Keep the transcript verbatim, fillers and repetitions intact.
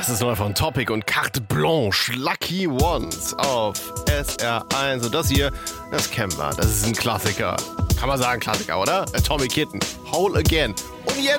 Das ist neu von Topic und Carte Blanche, Lucky Ones auf S R eins. Und das hier, das kennen wir. Das ist ein Klassiker. Kann man sagen, Klassiker, oder? Atomic Kitten, Whole Again. Und jetzt